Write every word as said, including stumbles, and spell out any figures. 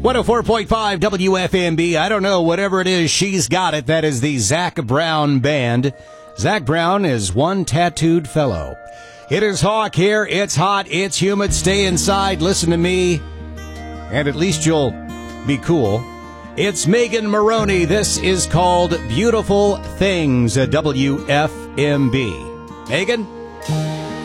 one oh four point five W F M B. I don't know, whatever it is, she's got it. That is the Zac Brown Band. Zac Brown is one tattooed fellow. It is Hawk here. It's hot. It's humid. Stay inside. Listen to me. And at least you'll be cool. It's Megan Maroney. This is called Beautiful Things at W F M B. Megan?